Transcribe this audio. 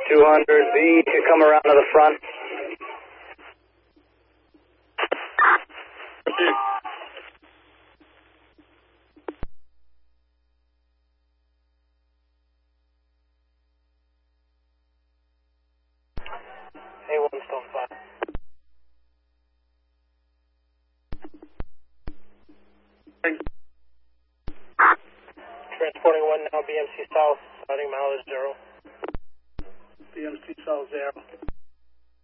200V, you come around to the front. A1 still flat. Transporting 1 now, BMC South, starting mileage 0. BMC South 0.